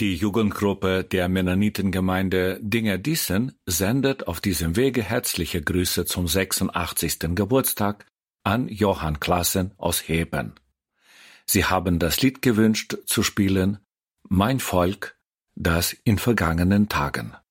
Die Jugendgruppe der Mennonitengemeinde Dingerdießen sendet auf diesem Wege herzliche Grüße zum 86. Geburtstag an Johann Klassen aus Heben. Sie haben das Lied gewünscht zu spielen »Mein Volk«, das in vergangenen Tagen.